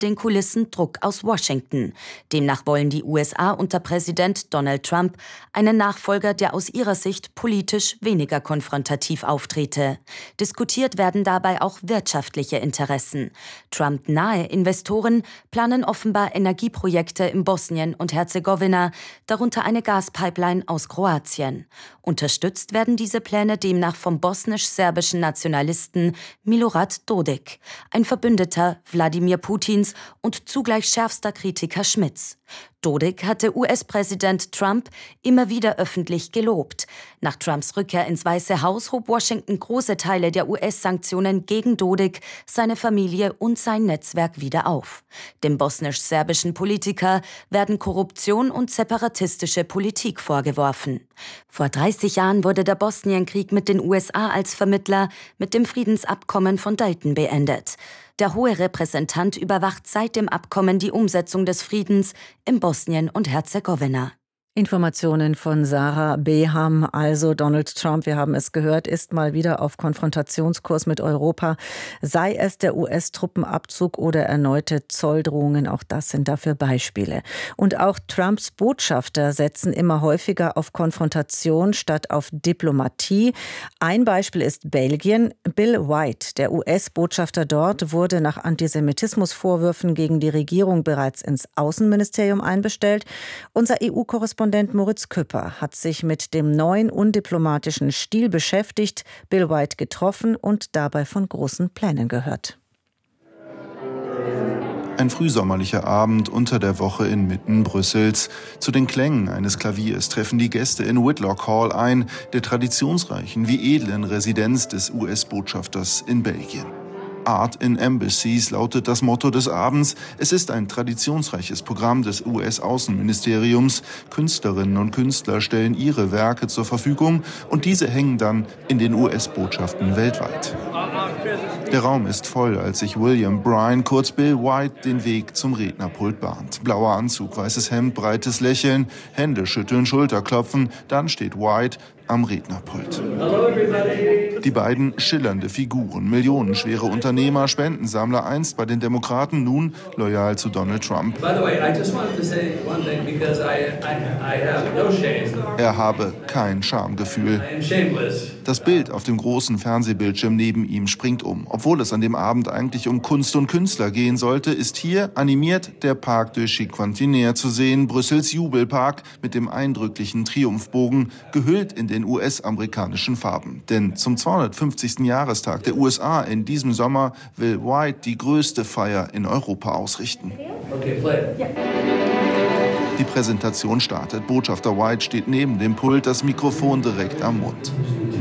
den Kulissen Druck aus Washington. Demnach wollen die USA unter Präsident Donald Trump einen Nachfolger, der aus ihrer Sicht politisch weniger konfrontativ auftrete. Diskutiert werden dabei auch wirtschaftliche Interessen. Trump-nahe Investoren planen offenbar Energieprojekte in Bosnien und Herzegowina, darunter eine Gaspipeline aus Kroatien. Unterstützt werden diese Pläne demnach vom bosnisch-serbischen Nationalisten Milorad Dodik, ein Verbündeter Wladimir Putins und zugleich schärfster Kritiker Schmidts. Dodik hatte US-Präsident Trump immer wieder öffentlich gelobt. Nach Trumps Rückkehr ins Weiße Haus hob Washington große Teile der US-Sanktionen gegen Dodik, seine Familie und sein Netzwerk wieder auf. Dem bosnisch-serbischen Politiker werden Korruption und separatistische Politik vorgeworfen. Vor 30 Jahren wurde der Bosnienkrieg mit den USA als Vermittler mit dem Friedensabkommen von Dayton beendet. Der hohe Repräsentant überwacht seit dem Abkommen die Umsetzung des Friedens in Bosnien und Herzegowina. Informationen von Sarah Beham. Also Donald Trump, wir haben es gehört, ist mal wieder auf Konfrontationskurs mit Europa. Sei es der US-Truppenabzug oder erneute Zolldrohungen, auch das sind dafür Beispiele. Und auch Trumps Botschafter setzen immer häufiger auf Konfrontation statt auf Diplomatie. Ein Beispiel ist Belgien. Bill White, der US-Botschafter dort, wurde nach Antisemitismusvorwürfen gegen die Regierung bereits ins Außenministerium einbestellt. Unser EU-Korrespondent Moritz Küpper hat sich mit dem neuen undiplomatischen Stil beschäftigt, Bill White getroffen und dabei von großen Plänen gehört. Ein frühsommerlicher Abend unter der Woche inmitten Brüssels. Zu den Klängen eines Klaviers treffen die Gäste in Whitlock Hall ein, der traditionsreichen wie edlen Residenz des US-Botschafters in Belgien. Art in Embassies lautet das Motto des Abends. Es ist ein traditionsreiches Programm des US-Außenministeriums. Künstlerinnen und Künstler stellen ihre Werke zur Verfügung und diese hängen dann in den US-Botschaften weltweit. Der Raum ist voll, als sich William Bryan, kurz Bill White, den Weg zum Rednerpult bahnt. Blauer Anzug, weißes Hemd, breites Lächeln, Hände schütteln, Schulterklopfen. Dann steht White am Rednerpult. Die beiden schillernde Figuren, millionenschwere Unternehmer, Spendensammler, einst bei den Demokraten, nun loyal zu Donald Trump. Er habe kein Schamgefühl. Das Bild auf dem großen Fernsehbildschirm neben ihm springt um. Obwohl es an dem Abend eigentlich um Kunst und Künstler gehen sollte, ist hier animiert der Parc de Cinquantenaire zu sehen, Brüssels Jubelpark mit dem eindrücklichen Triumphbogen, gehüllt in den US-amerikanischen Farben. Denn zum 250. Jahrestag der USA in diesem Sommer will White die größte Feier in Europa ausrichten. Die Präsentation startet. Botschafter White steht neben dem Pult, das Mikrofon direkt am Mund.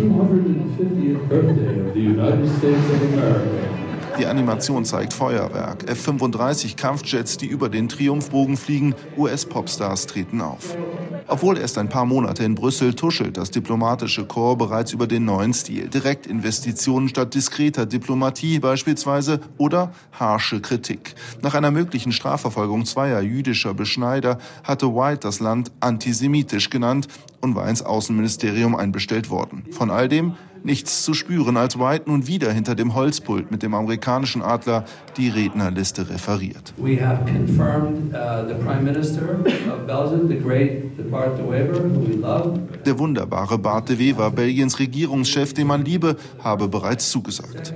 Die Animation zeigt Feuerwerk, F-35 Kampfjets, die über den Triumphbogen fliegen, US-Popstars treten auf. Obwohl erst ein paar Monate in Brüssel, tuschelt das diplomatische Korps bereits über den neuen Stil. Direktinvestitionen statt diskreter Diplomatie beispielsweise oder harsche Kritik. Nach einer möglichen Strafverfolgung zweier jüdischer Beschneider hatte White das Land antisemitisch genannt und war ins Außenministerium einbestellt worden. Von all dem nichts zu spüren, als White nun wieder hinter dem Holzpult mit dem amerikanischen Adler die Rednerliste referiert. We have confirmed the Prime Minister of Belgium, the great Bart de Wever, who we love. Der wunderbare Bart de Wever, Belgiens Regierungschef, den man liebe, habe bereits zugesagt.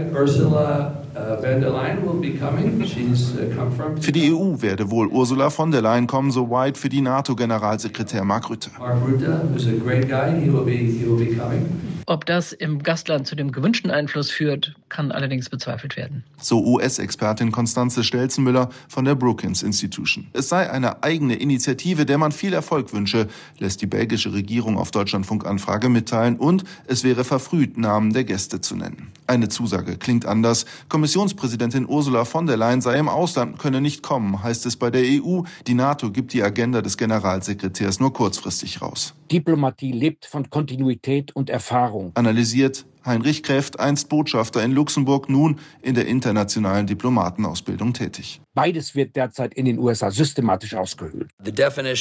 Für die EU werde wohl Ursula von der Leyen kommen, so White für die NATO-Generalsekretär Mark Rutte. Ob das im Gastland zu dem gewünschten Einfluss führt, kann allerdings bezweifelt werden. So US-Expertin Constanze Stelzenmüller von der Brookings Institution. Es sei eine eigene Initiative, der man viel Erfolg wünsche, lässt die belgische Regierung auf Deutschlandfunk-Anfrage mitteilen, und es wäre verfrüht, Namen der Gäste zu nennen. Eine Zusage klingt anders. Kommissionspräsidentin Ursula von der Leyen sei im Ausland, könne nicht kommen, heißt es bei der EU. Die NATO gibt die Agenda des Generalsekretärs nur kurzfristig raus. Diplomatie lebt von Kontinuität und Erfahrung. Analysiert Heinrich Kräft, einst Botschafter in Luxemburg, nun in der internationalen Diplomatenausbildung tätig. Beides wird derzeit in den USA systematisch ausgehöhlt. Die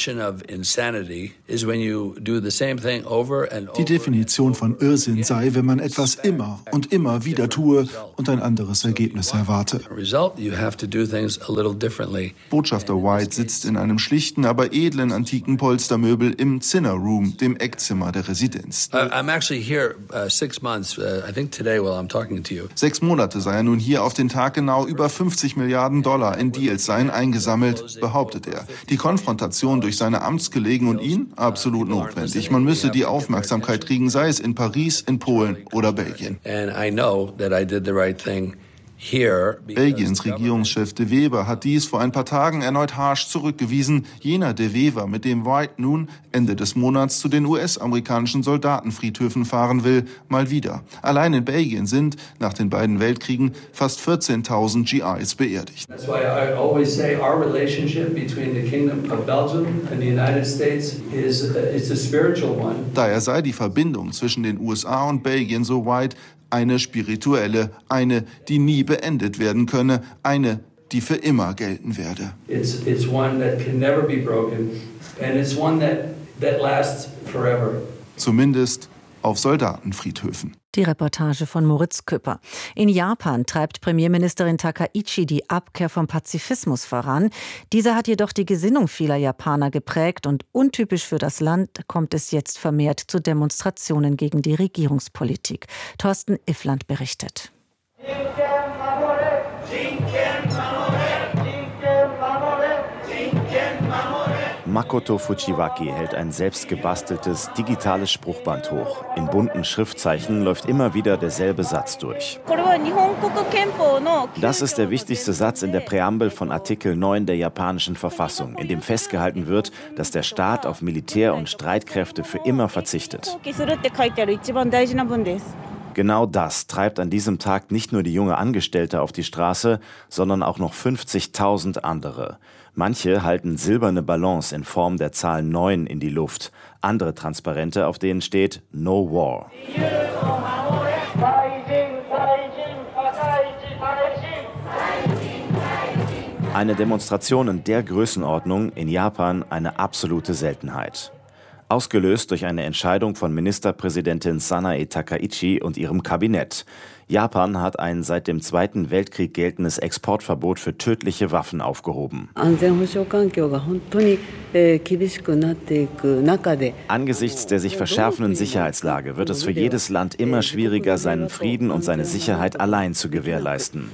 Definition von Irrsinn sei, wenn man etwas immer und immer wieder tue und ein anderes Ergebnis erwarte. Botschafter White sitzt in einem schlichten, aber edlen antiken Polstermöbel im Zinner Room, dem Eckzimmer der Residenz. 6 Monate sei er nun hier, auf den Tag genau über 50 Milliarden Dollar in Deals seien eingesammelt, behauptet er. Die Konfrontation durch seine Amtskollegen und ihn? Absolut notwendig. Man müsse die Aufmerksamkeit kriegen, sei es in Paris, in Polen oder Belgien. Belgiens Regierungschef De Wever hat dies vor ein paar Tagen erneut harsch zurückgewiesen. Jener De Wever, mit dem White nun Ende des Monats zu den US-amerikanischen Soldatenfriedhöfen fahren will, mal wieder. Allein in Belgien sind, nach den beiden Weltkriegen, fast 14.000 GIs beerdigt. That's why I always say our relationship between the Kingdom of Belgium and the United States it's a spiritual one. Daher sei die Verbindung zwischen den USA und Belgien, so White, eine spirituelle, eine, die nie beendet werden könne, eine, die für immer gelten werde. It's one that can never be broken and it's one that lasts forever. Zumindest auf Soldatenfriedhöfen. Die Reportage von Moritz Küpper. In Japan treibt Premierministerin Takaichi die Abkehr vom Pazifismus voran. Dieser hat jedoch die Gesinnung vieler Japaner geprägt und untypisch für das Land kommt es jetzt vermehrt zu Demonstrationen gegen die Regierungspolitik. Thorsten Iffland berichtet. Makoto Fujiwaki hält ein selbstgebasteltes digitales Spruchband hoch. In bunten Schriftzeichen läuft immer wieder derselbe Satz durch. Das ist der wichtigste Satz in der Präambel von Artikel 9 der japanischen Verfassung, in dem festgehalten wird, dass der Staat auf Militär und Streitkräfte für immer verzichtet. Genau das treibt an diesem Tag nicht nur die junge Angestellte auf die Straße, sondern auch noch 50.000 andere. Manche halten silberne Ballons in Form der Zahl 9 in die Luft, andere Transparente, auf denen steht No War. Eine Demonstration in der Größenordnung in Japan eine absolute Seltenheit. Ausgelöst durch eine Entscheidung von Ministerpräsidentin Sanae Takaichi und ihrem Kabinett. Japan hat ein seit dem Zweiten Weltkrieg geltendes Exportverbot für tödliche Waffen aufgehoben. Angesichts der sich verschärfenden Sicherheitslage wird es für jedes Land immer schwieriger, seinen Frieden und seine Sicherheit allein zu gewährleisten.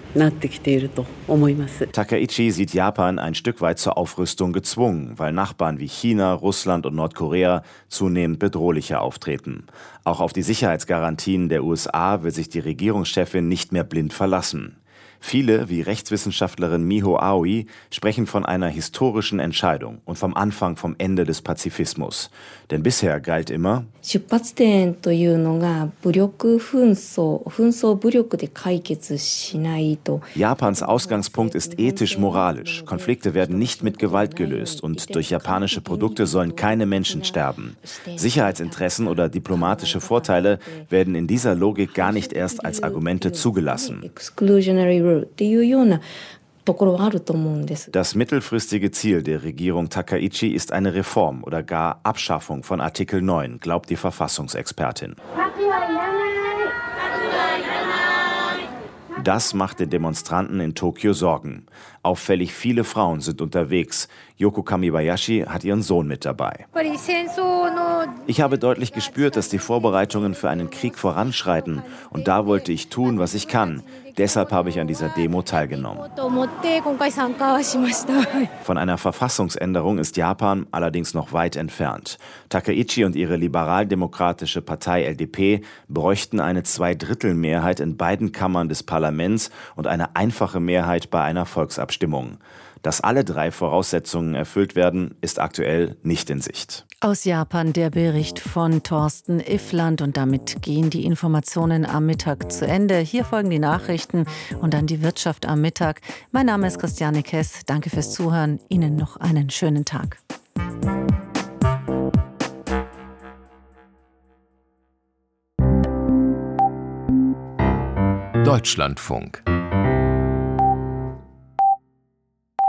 Takaichi sieht Japan ein Stück weit zur Aufrüstung gezwungen, weil Nachbarn wie China, Russland und Nordkorea zunehmend bedrohlicher auftreten. Auch auf die Sicherheitsgarantien der USA will sich die Regierungschefin nicht mehr blind verlassen. Viele, wie Rechtswissenschaftlerin Miho Aoi, sprechen von einer historischen Entscheidung und vom Anfang vom Ende des Pazifismus. Denn bisher galt immer, Japans Ausgangspunkt ist ethisch-moralisch. Konflikte werden nicht mit Gewalt gelöst und durch japanische Produkte sollen keine Menschen sterben. Sicherheitsinteressen oder diplomatische Vorteile werden in dieser Logik gar nicht erst als Argumente zugelassen. Das mittelfristige Ziel der Regierung Takaichi ist eine Reform oder gar Abschaffung von Artikel 9, glaubt die Verfassungsexpertin. Das macht den Demonstranten in Tokio Sorgen. Auffällig viele Frauen sind unterwegs. Yoko Kamibayashi hat ihren Sohn mit dabei. Ich habe deutlich gespürt, dass die Vorbereitungen für einen Krieg voranschreiten. Und da wollte ich tun, was ich kann. Deshalb habe ich an dieser Demo teilgenommen. Von einer Verfassungsänderung ist Japan allerdings noch weit entfernt. Takaichi und ihre liberal-demokratische Partei LDP bräuchten eine Zweidrittelmehrheit in beiden Kammern des Parlaments und eine einfache Mehrheit bei einer Volksabstimmung. Dass alle 3 Voraussetzungen erfüllt werden, ist aktuell nicht in Sicht. Aus Japan der Bericht von Thorsten Iffland und damit gehen die Informationen am Mittag zu Ende. Hier folgen die Nachrichten und dann die Wirtschaft am Mittag. Mein Name ist Christiane Kess. Danke fürs Zuhören. Ihnen noch einen schönen Tag. Deutschlandfunk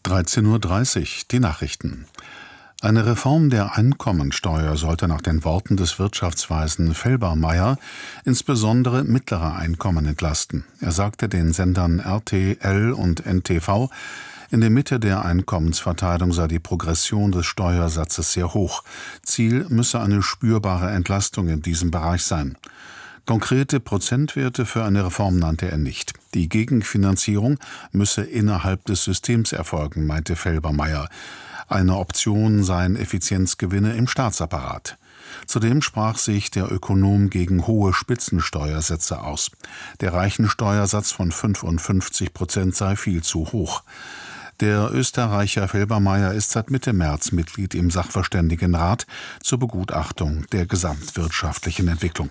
13:30 Uhr, die Nachrichten. Eine Reform der Einkommensteuer sollte nach den Worten des Wirtschaftsweisen Felbermayr insbesondere mittlere Einkommen entlasten. Er sagte den Sendern RTL und NTV, in der Mitte der Einkommensverteilung sei die Progression des Steuersatzes sehr hoch. Ziel müsse eine spürbare Entlastung in diesem Bereich sein. Konkrete Prozentwerte für eine Reform nannte er nicht. Die Gegenfinanzierung müsse innerhalb des Systems erfolgen, meinte Felbermayr. Eine Option seien Effizienzgewinne im Staatsapparat. Zudem sprach sich der Ökonom gegen hohe Spitzensteuersätze aus. Der Reichensteuersatz von 55% sei viel zu hoch. Der Österreicher Felbermayr ist seit Mitte März Mitglied im Sachverständigenrat zur Begutachtung der gesamtwirtschaftlichen Entwicklung.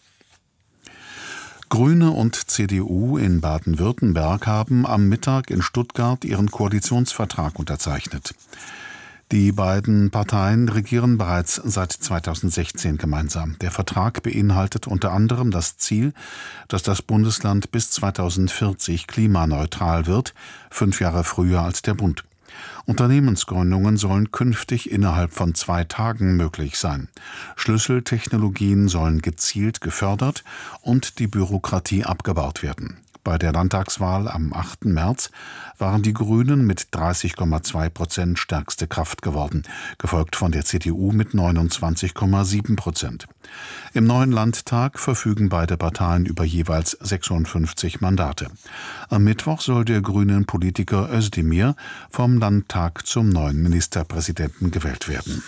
Grüne und CDU in Baden-Württemberg haben am Mittag in Stuttgart ihren Koalitionsvertrag unterzeichnet. Die beiden Parteien regieren bereits seit 2016 gemeinsam. Der Vertrag beinhaltet unter anderem das Ziel, dass das Bundesland bis 2040 klimaneutral wird, 5 Jahre früher als der Bund. Unternehmensgründungen sollen künftig innerhalb von 2 Tagen möglich sein. Schlüsseltechnologien sollen gezielt gefördert und die Bürokratie abgebaut werden. Bei der Landtagswahl am 8. März waren die Grünen mit 30,2% stärkste Kraft geworden, gefolgt von der CDU mit 29,7%. Im neuen Landtag verfügen beide Parteien über jeweils 56 Mandate. Am Mittwoch soll der grünen Politiker Özdemir vom Landtag zum neuen Ministerpräsidenten gewählt werden.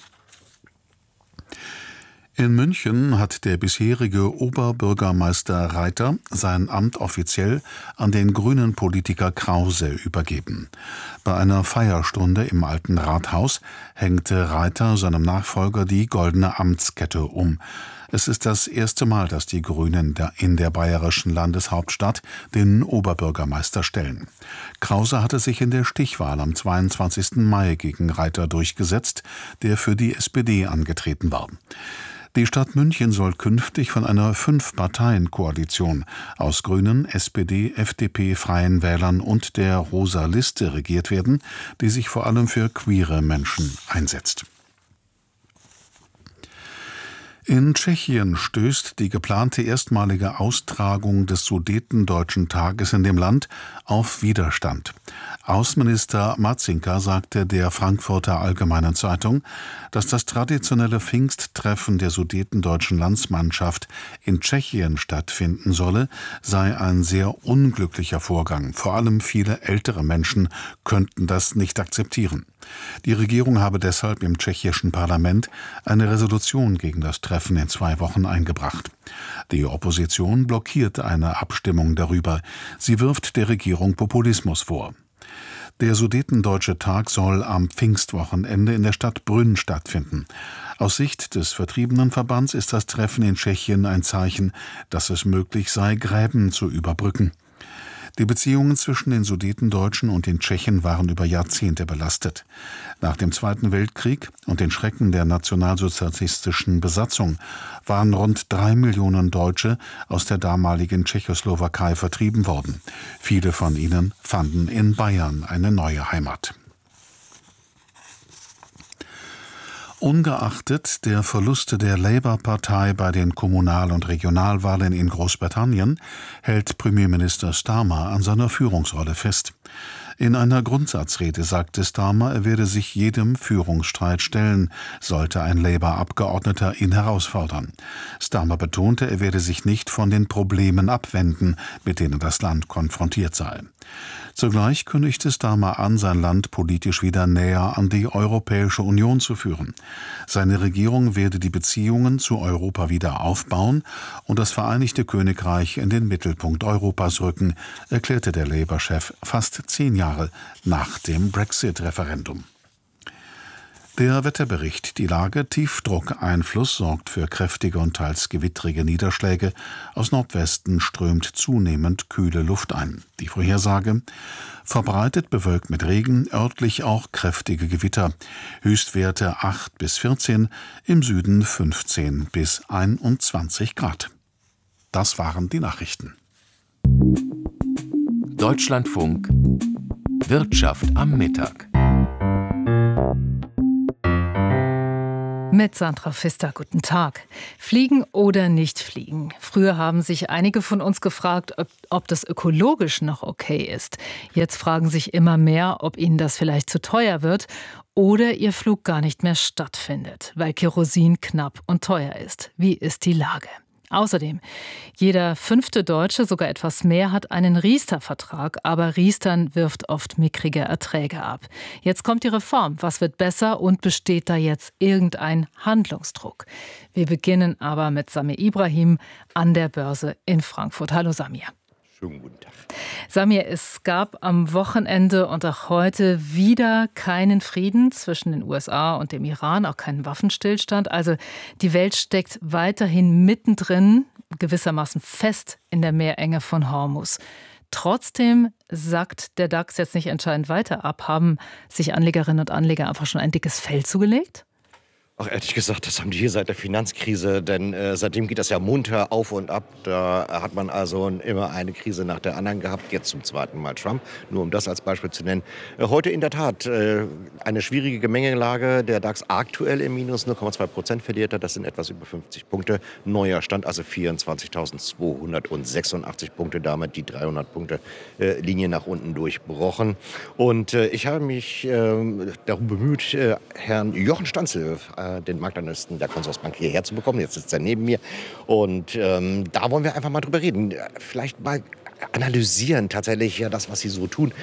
In München hat der bisherige Oberbürgermeister Reiter sein Amt offiziell an den grünen Politiker Krause übergeben. Bei einer Feierstunde im Alten Rathaus hängte Reiter seinem Nachfolger die goldene Amtskette um. Es ist das erste Mal, dass die Grünen in der bayerischen Landeshauptstadt den Oberbürgermeister stellen. Krause hatte sich in der Stichwahl am 22. Mai gegen Reiter durchgesetzt, der für die SPD angetreten war. Die Stadt München soll künftig von einer 5-Parteien-Koalition aus Grünen, SPD, FDP, Freien Wählern und der Rosa Liste regiert werden, die sich vor allem für queere Menschen einsetzt. In Tschechien stößt die geplante erstmalige Austragung des Sudetendeutschen Tages in dem Land auf Widerstand. Außenminister Marcinka sagte der Frankfurter Allgemeinen Zeitung, dass das traditionelle Pfingsttreffen der sudetendeutschen Landsmannschaft in Tschechien stattfinden solle, sei ein sehr unglücklicher Vorgang. Vor allem viele ältere Menschen könnten das nicht akzeptieren. Die Regierung habe deshalb im tschechischen Parlament eine Resolution gegen das Treffen in 2 Wochen eingebracht. Die Opposition blockiert eine Abstimmung darüber. Sie wirft der Regierung Populismus vor. Der Sudetendeutsche Tag soll am Pfingstwochenende in der Stadt Brünn stattfinden. Aus Sicht des Vertriebenenverbands ist das Treffen in Tschechien ein Zeichen, dass es möglich sei, Gräben zu überbrücken. Die Beziehungen zwischen den Sudetendeutschen und den Tschechen waren über Jahrzehnte belastet. Nach dem Zweiten Weltkrieg und den Schrecken der nationalsozialistischen Besatzung waren rund 3 Millionen Deutsche aus der damaligen Tschechoslowakei vertrieben worden. Viele von ihnen fanden in Bayern eine neue Heimat. Ungeachtet der Verluste der Labour-Partei bei den Kommunal- und Regionalwahlen in Großbritannien hält Premierminister Starmer an seiner Führungsrolle fest. In einer Grundsatzrede sagte Starmer, er werde sich jedem Führungsstreit stellen, sollte ein Labour-Abgeordneter ihn herausfordern. Starmer betonte, er werde sich nicht von den Problemen abwenden, mit denen das Land konfrontiert sei. Zugleich kündigte Starmer an, sein Land politisch wieder näher an die Europäische Union zu führen. Seine Regierung werde die Beziehungen zu Europa wieder aufbauen und das Vereinigte Königreich in den Mittelpunkt Europas rücken, erklärte der Labour-Chef fast 10 Jahre nach dem Brexit-Referendum. Der Wetterbericht: Die Lage: Tiefdruckeinfluss sorgt für kräftige und teils gewittrige Niederschläge. Aus Nordwesten strömt zunehmend kühle Luft ein. Die Vorhersage: verbreitet bewölkt mit Regen, örtlich auch kräftige Gewitter. Höchstwerte 8 bis 14, im Süden 15 bis 21 Grad. Das waren die Nachrichten. Deutschlandfunk Wirtschaft am Mittag. Mit Sandra Pfister, guten Tag. Fliegen oder nicht fliegen? Früher haben sich einige von uns gefragt, ob das ökologisch noch okay ist. Jetzt fragen sich immer mehr, ob ihnen das vielleicht zu teuer wird oder ihr Flug gar nicht mehr stattfindet, weil Kerosin knapp und teuer ist. Wie ist die Lage? Außerdem, jeder 5. Deutsche, sogar etwas mehr, hat einen Riester-Vertrag, aber Riestern wirft oft mickrige Erträge ab. Jetzt kommt die Reform. Was wird besser und besteht da jetzt irgendein Handlungsdruck? Wir beginnen aber mit Samir Ibrahim an der Börse in Frankfurt. Hallo Samir. Schönen guten Tag. Samir, es gab am Wochenende und auch heute wieder keinen Frieden zwischen den USA und dem Iran, auch keinen Waffenstillstand. Also die Welt steckt weiterhin mittendrin, gewissermaßen fest in der Meerenge von Hormuz. Trotzdem sackt der DAX jetzt nicht entscheidend weiter ab. Haben sich Anlegerinnen und Anleger einfach schon ein dickes Fell zugelegt? Ach, ehrlich gesagt, das haben die hier seit der Finanzkrise, denn seitdem geht das ja munter auf und ab. Da hat man also immer eine Krise nach der anderen gehabt, jetzt zum zweiten Mal Trump, nur um das als Beispiel zu nennen. Heute in der Tat eine schwierige Gemengelage. Der DAX aktuell im Minus 0,2% verliert, das sind etwas über 50 Punkte. Neuer Stand also 24.286 Punkte, damit die 300-Punkte-Linie nach unten durchbrochen. Und ich habe mich darum bemüht, Herrn Jochen Stanzel, den Marktanalysten der Consorsbank hierher zu bekommen. Jetzt sitzt er neben mir und da wollen wir einfach mal drüber reden. Vielleicht mal analysieren tatsächlich ja das, was Sie so tun.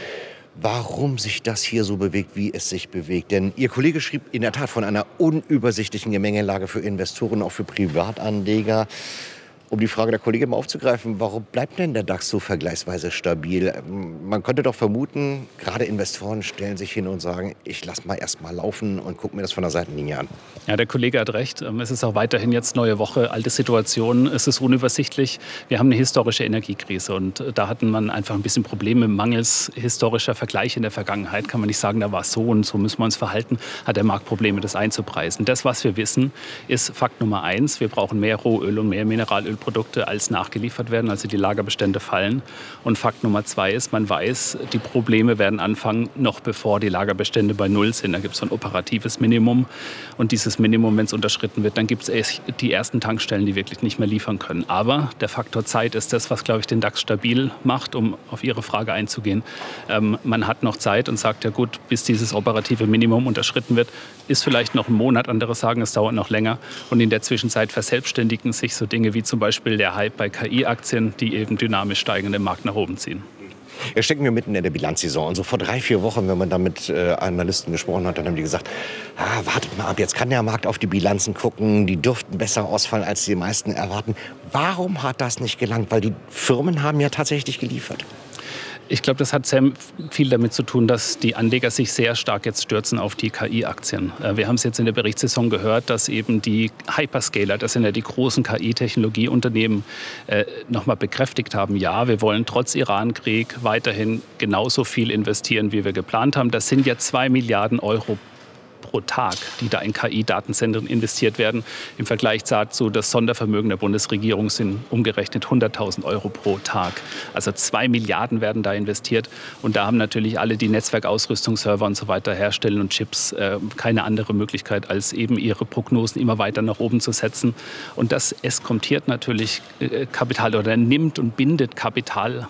Warum sich das hier so bewegt, wie es sich bewegt. Denn Ihr Kollege schrieb in der Tat von einer unübersichtlichen Gemengelage für Investoren, auch für Privatanleger. Um die Frage der Kollegin mal aufzugreifen, warum bleibt denn der DAX so vergleichsweise stabil? Man könnte doch vermuten, gerade Investoren stellen sich hin und sagen, ich lasse mal erst mal laufen und gucke mir das von der Seitenlinie an. Ja, der Kollege hat recht. Es ist auch weiterhin jetzt neue Woche, alte Situation. Es ist unübersichtlich. Wir haben eine historische Energiekrise und da hatten man einfach ein bisschen Probleme mangels historischer Vergleiche in der Vergangenheit. Kann man nicht sagen, da war es so und so müssen wir uns verhalten, hat der Markt Probleme, das einzupreisen. Das, was wir wissen, ist Fakt Nummer 1. Wir brauchen mehr Rohöl und mehr Mineralölprodukte als nachgeliefert werden, also die Lagerbestände fallen. Und Fakt Nummer 2 ist, man weiß, die Probleme werden anfangen, noch bevor die Lagerbestände bei Null sind. Da gibt es so ein operatives Minimum. Und dieses Minimum, wenn es unterschritten wird, dann gibt es die ersten Tankstellen, die wirklich nicht mehr liefern können. Aber der Faktor Zeit ist das, was, glaube ich, den DAX stabil macht, um auf Ihre Frage einzugehen. Man hat noch Zeit und sagt, ja gut, bis dieses operative Minimum unterschritten wird, ist vielleicht noch ein Monat. Andere sagen, es dauert noch länger. Und in der Zwischenzeit verselbstständigen sich so Dinge wie zum Beispiel der Hype bei KI-Aktien, die eben dynamisch steigen, den Markt nach oben ziehen. Jetzt stecken wir mitten in der Bilanzsaison. Und so vor 3-4 Wochen, wenn man da mit Analysten gesprochen hat, dann haben die gesagt, wartet mal ab, jetzt kann der Markt auf die Bilanzen gucken, die dürften besser ausfallen, als die meisten erwarten. Warum hat das nicht gelangt? Weil die Firmen haben ja tatsächlich geliefert. Ich glaube, das hat sehr viel damit zu tun, dass die Anleger sich sehr stark jetzt stürzen auf die KI-Aktien. Wir haben es jetzt in der Berichtssaison gehört, dass eben die Hyperscaler, das sind ja die großen KI-Technologieunternehmen, nochmal bekräftigt haben, ja, wir wollen trotz Iran-Krieg weiterhin genauso viel investieren, wie wir geplant haben. Das sind ja 2 Milliarden Euro pro Tag, die da in KI-Datenzentren investiert werden. Im Vergleich dazu, das Sondervermögen der Bundesregierung sind umgerechnet 100.000 Euro pro Tag. Also 2 Milliarden werden da investiert. Und da haben natürlich alle, die Netzwerkausrüstung, Server und so weiter herstellen und Chips, keine andere Möglichkeit, als eben ihre Prognosen immer weiter nach oben zu setzen. Und das eskontiert natürlich Kapital oder nimmt und bindet Kapital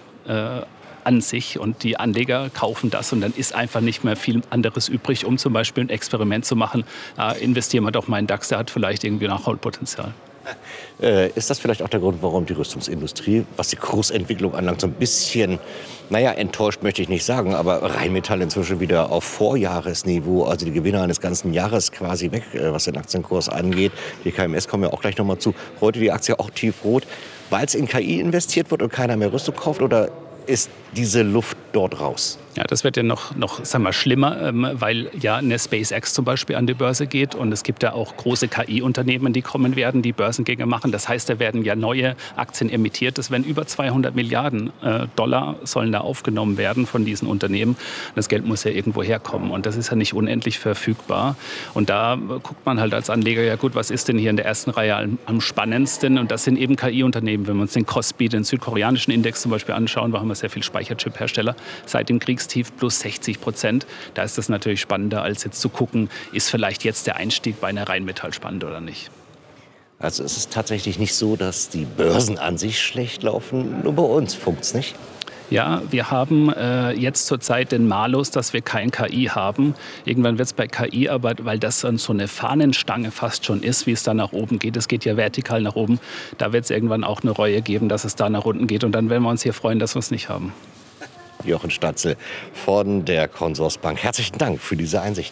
an sich und die Anleger kaufen das und dann ist einfach nicht mehr viel anderes übrig, um zum Beispiel ein Experiment zu machen. Investieren wir doch mal in DAX, der hat vielleicht irgendwie Nachholpotenzial. Ist das vielleicht auch der Grund, warum die Rüstungsindustrie, was die Kursentwicklung anlangt, so ein bisschen, enttäuscht möchte ich nicht sagen, aber Rheinmetall inzwischen wieder auf Vorjahresniveau, also die Gewinner eines ganzen Jahres quasi weg, was den Aktienkurs angeht. Die KMS kommen ja auch gleich nochmal zu. Heute die Aktie auch tiefrot, weil es in KI investiert wird und keiner mehr Rüstung kauft, oder ist diese Luft dort raus? Ja, das wird ja noch sagen wir, schlimmer, weil ja eine SpaceX zum Beispiel an die Börse geht und es gibt ja auch große KI-Unternehmen, die kommen werden, die Börsengänge machen. Das heißt, da werden ja neue Aktien emittiert. Es werden über 200 Milliarden Dollar sollen da aufgenommen werden von diesen Unternehmen. Das Geld muss ja irgendwo herkommen und das ist ja nicht unendlich verfügbar. Und da guckt man halt als Anleger, ja gut, was ist denn hier in der ersten Reihe am spannendsten? Und das sind eben KI-Unternehmen. Wenn wir uns den Kospi, den südkoreanischen Index zum Beispiel anschauen, da haben wir sehr viele Speicherchip-Hersteller, seit dem Kriegstief plus 60%. Da ist es natürlich spannender, als jetzt zu gucken, ist vielleicht jetzt der Einstieg bei einer Rheinmetall spannend oder nicht. Also es ist tatsächlich nicht so, dass die Börsen an sich schlecht laufen. Nur bei uns funkt es nicht. Ja, wir haben jetzt zurzeit den Malus, dass wir kein KI haben. Irgendwann wird es bei KI, aber weil das dann so eine Fahnenstange fast schon ist, wie es da nach oben geht. Es geht ja vertikal nach oben. Da wird es irgendwann auch eine Reue geben, dass es da nach unten geht. Und dann werden wir uns hier freuen, dass wir es nicht haben. Jochen Stanzel von der Consorsbank. Herzlichen Dank für diese Einsicht.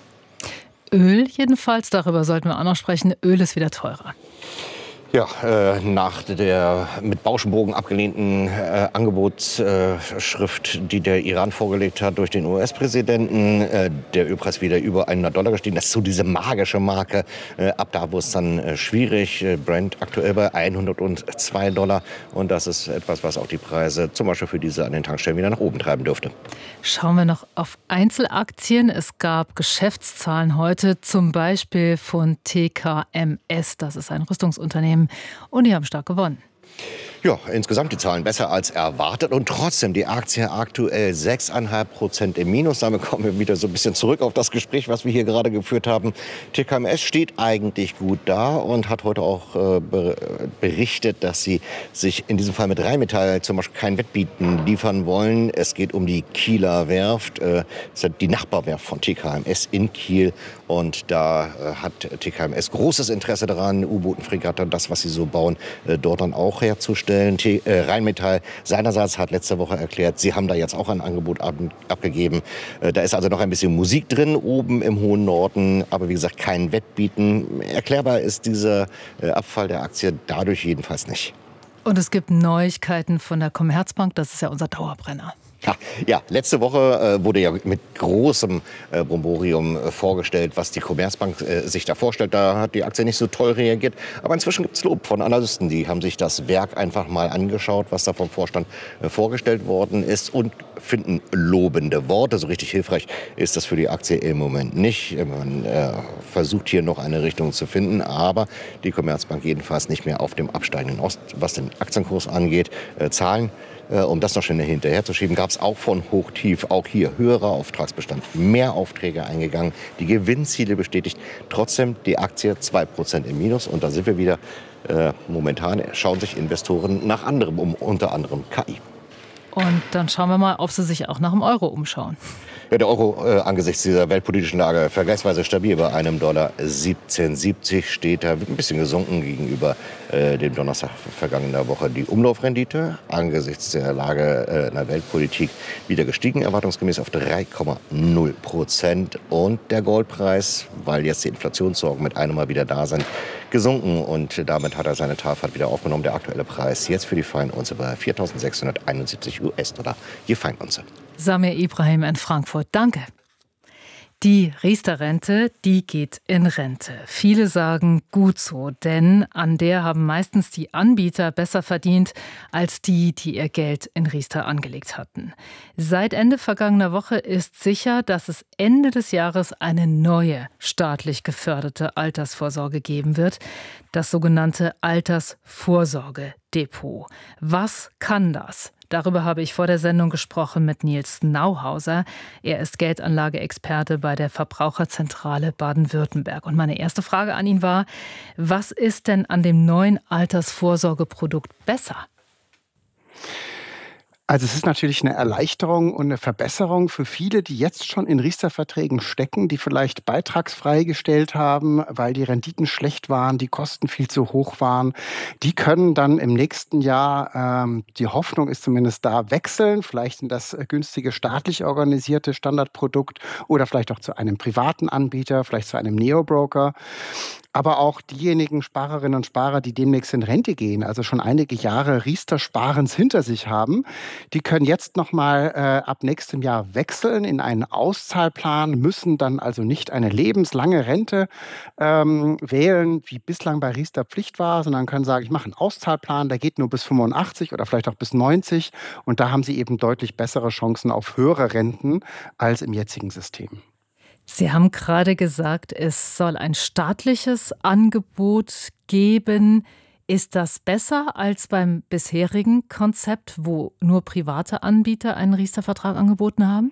Öl jedenfalls, darüber sollten wir auch noch sprechen. Öl ist wieder teurer. Ja, nach der mit Bauschenbogen abgelehnten Angebotsschrift, die der Iran vorgelegt hat durch den US-Präsidenten, der Ölpreis wieder über $100 gestiegen. Das ist so diese magische Marke. Ab da wurde es dann schwierig. Brent aktuell bei $102. Und das ist etwas, was auch die Preise zum Beispiel für diese an den Tankstellen wieder nach oben treiben dürfte. Schauen wir noch auf Einzelaktien. Es gab Geschäftszahlen heute, zum Beispiel von TKMS. Das ist ein Rüstungsunternehmen. Und die haben stark gewonnen. Ja, insgesamt die Zahlen besser als erwartet und trotzdem die Aktie aktuell 6,5% im Minus. Damit kommen wir wieder so ein bisschen zurück auf das Gespräch, was wir hier gerade geführt haben. TKMS steht eigentlich gut da und hat heute auch berichtet, dass sie sich in diesem Fall mit Rheinmetall zum Beispiel kein Wettbieten liefern wollen. Es geht um die Kieler Werft, die Nachbarwerft von TKMS in Kiel. Und da hat TKMS großes Interesse daran, U-Booten, Fregatten, das, was sie so bauen, dort dann auch herzustellen. Rheinmetall seinerseits hat letzte Woche erklärt, sie haben da jetzt auch ein Angebot abgegeben. Da ist also noch ein bisschen Musik drin, oben im hohen Norden, aber wie gesagt, kein Wettbieten. Erklärbar ist dieser Abfall der Aktie dadurch jedenfalls nicht. Und es gibt Neuigkeiten von der Commerzbank, das ist ja unser Dauerbrenner. Ja, letzte Woche wurde ja mit großem Bromborium vorgestellt, was die Commerzbank sich da vorstellt. Da hat die Aktie nicht so toll reagiert. Aber inzwischen gibt es Lob von Analysten. Die haben sich das Werk einfach mal angeschaut, was da vom Vorstand vorgestellt worden ist und finden lobende Worte. So richtig hilfreich ist das für die Aktie im Moment nicht. Man versucht hier noch eine Richtung zu finden, aber die Commerzbank jedenfalls nicht mehr auf dem absteigenden Ost, was den Aktienkurs angeht. Zahlen, um das noch schnell hinterherzuschieben, gab es auch von Hochtief, auch hier höherer Auftragsbestand, mehr Aufträge eingegangen, die Gewinnziele bestätigt. Trotzdem die Aktie 2% im Minus und da sind wir wieder. Momentan schauen sich Investoren nach anderem um, unter anderem KI. Und dann schauen wir mal, ob sie sich auch nach dem Euro umschauen. Ja, der Euro angesichts dieser weltpolitischen Lage vergleichsweise stabil bei einem Dollar 17,70 steht. Da wird ein bisschen gesunken gegenüber dem Donnerstag vergangener Woche. Die Umlaufrendite angesichts der Lage in der Weltpolitik wieder gestiegen, erwartungsgemäß auf 3,0%. Und der Goldpreis, weil jetzt die Inflationssorgen mit einem Mal wieder da sind, gesunken. Und damit hat er seine Talfahrt wieder aufgenommen. Der aktuelle Preis jetzt für die Feinunze bei 4.671 US-Dollar je Feinunze. Samir Ibrahim in Frankfurt, danke. Die Riester-Rente, die geht in Rente. Viele sagen gut so, denn an der haben meistens die Anbieter besser verdient als die, die ihr Geld in Riester angelegt hatten. Seit Ende vergangener Woche ist sicher, dass es Ende des Jahres eine neue staatlich geförderte Altersvorsorge geben wird, das sogenannte Altersvorsorgedepot. Was kann das? Darüber habe ich vor der Sendung gesprochen mit Nils Nauhauser. Er ist Geldanlageexperte bei der Verbraucherzentrale Baden-Württemberg. Und meine erste Frage an ihn war, was ist denn an dem neuen Altersvorsorgeprodukt besser? Also es ist natürlich eine Erleichterung und eine Verbesserung für viele, die jetzt schon in Riester-Verträgen stecken, die vielleicht beitragsfrei gestellt haben, weil die Renditen schlecht waren, die Kosten viel zu hoch waren. Die können dann im nächsten Jahr, die Hoffnung ist zumindest da, wechseln, vielleicht in das günstige staatlich organisierte Standardprodukt oder vielleicht auch zu einem privaten Anbieter, vielleicht zu einem Neobroker. Aber auch diejenigen Sparerinnen und Sparer, die demnächst in Rente gehen, also schon einige Jahre Riester-Sparens hinter sich haben, die können jetzt nochmal ab nächstem Jahr wechseln in einen Auszahlplan, müssen dann also nicht eine lebenslange Rente wählen, wie bislang bei Riester Pflicht war, sondern können sagen, ich mache einen Auszahlplan, der geht nur bis 85 oder vielleicht auch bis 90 und da haben sie eben deutlich bessere Chancen auf höhere Renten als im jetzigen System. Sie haben gerade gesagt, es soll ein staatliches Angebot geben. Ist das besser als beim bisherigen Konzept, wo nur private Anbieter einen Riester-Vertrag angeboten haben?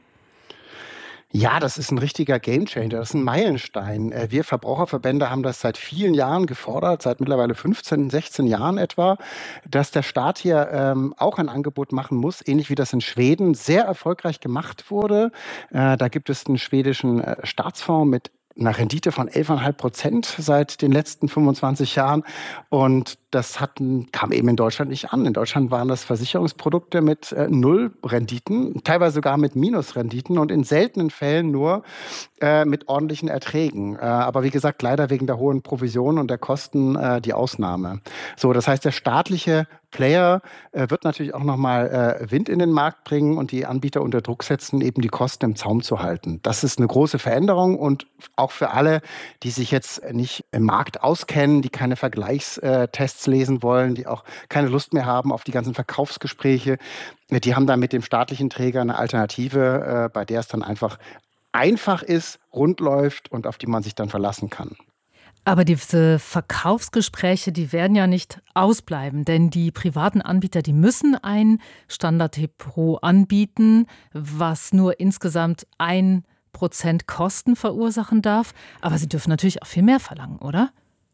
Ja, das ist ein richtiger Gamechanger. Das ist ein Meilenstein. Wir Verbraucherverbände haben das seit vielen Jahren gefordert, seit mittlerweile 15, 16 Jahren etwa, dass der Staat hier auch ein Angebot machen muss, ähnlich wie das in Schweden sehr erfolgreich gemacht wurde. Da gibt es einen schwedischen Staatsfonds mit einer Rendite von 11,5% seit den letzten 25 Jahren. Und das kam eben in Deutschland nicht an. In Deutschland waren das Versicherungsprodukte mit Null-Renditen, teilweise sogar mit Minusrenditen und in seltenen Fällen nur mit ordentlichen Erträgen. Aber wie gesagt, leider wegen der hohen Provision und der Kosten die Ausnahme. So, das heißt, der staatliche Player wird natürlich auch nochmal Wind in den Markt bringen und die Anbieter unter Druck setzen, eben die Kosten im Zaum zu halten. Das ist eine große Veränderung und auch für alle, die sich jetzt nicht im Markt auskennen, die keine Vergleichstests lesen wollen, die auch keine Lust mehr haben auf die ganzen Verkaufsgespräche, die haben dann mit dem staatlichen Träger eine Alternative, bei der es dann einfach ist, rund läuft und auf die man sich dann verlassen kann. Aber diese Verkaufsgespräche, die werden ja nicht ausbleiben, denn die privaten Anbieter, die müssen ein Standarddepot anbieten, was nur insgesamt 1% Kosten verursachen darf. Aber sie dürfen natürlich auch viel mehr verlangen, oder?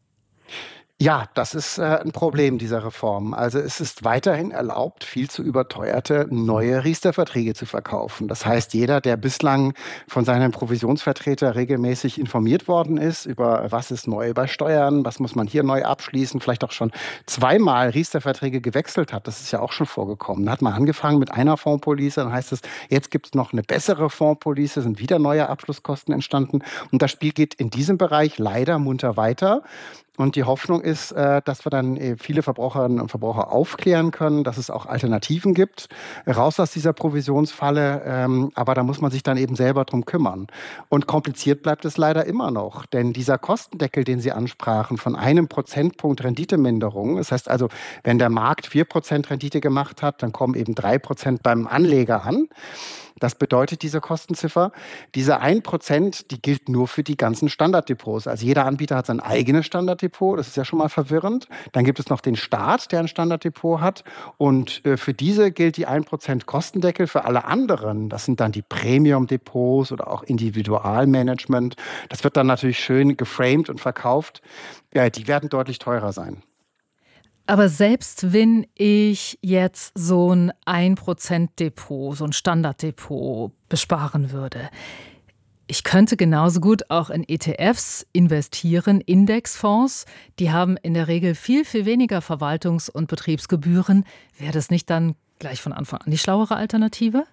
Ja, das ist ein Problem dieser Reform. Also es ist weiterhin erlaubt, viel zu überteuerte neue Riester-Verträge zu verkaufen. Das heißt, jeder, der bislang von seinem Provisionsvertreter regelmäßig informiert worden ist, über was ist neu bei Steuern, was muss man hier neu abschließen, vielleicht auch schon zweimal Riester-Verträge gewechselt hat, das ist ja auch schon vorgekommen. Da hat man angefangen mit einer Fondspolice, dann heißt es, jetzt gibt es noch eine bessere Fondspolice, sind wieder neue Abschlusskosten entstanden. Und das Spiel geht in diesem Bereich leider munter weiter. Und die Hoffnung ist, dass wir dann viele Verbraucherinnen und Verbraucher aufklären können, dass es auch Alternativen gibt, raus aus dieser Provisionsfalle. Aber da muss man sich dann eben selber drum kümmern. Und kompliziert bleibt es leider immer noch. Denn dieser Kostendeckel, den Sie ansprachen, von 1 Prozentpunkt Renditeminderung, das heißt also, wenn der Markt 4% Rendite gemacht hat, dann kommen eben 3% beim Anleger an. Das bedeutet diese Kostenziffer. Diese 1%, die gilt nur für die ganzen Standarddepots. Also jeder Anbieter hat sein eigenes Standarddepot. Das ist ja schon mal verwirrend. Dann gibt es noch den Staat, der ein Standarddepot hat. Und für diese gilt die 1% Kostendeckel. Für alle anderen, das sind dann die Premium-Depots oder auch Individualmanagement. Das wird dann natürlich schön geframed und verkauft. Die werden deutlich teurer sein. Aber selbst wenn ich jetzt so ein 1%-Depot, so ein Standarddepot besparen würde, ich könnte genauso gut auch in ETFs investieren, Indexfonds. Die haben in der Regel viel, viel weniger Verwaltungs- und Betriebsgebühren. Wäre das nicht dann gleich von Anfang an die schlauere Alternative?